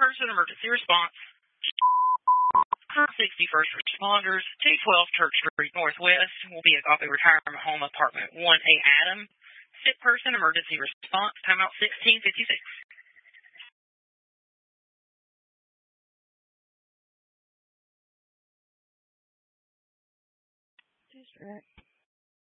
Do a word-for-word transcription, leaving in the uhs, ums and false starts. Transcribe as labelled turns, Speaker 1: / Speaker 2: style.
Speaker 1: person emergency response. sixty-first responders, two twelve Church Street Northwest will be a Coffee Retirement Home Apartment one A Adam. Sick person emergency response, timeout sixteen fifty-six.
Speaker 2: District.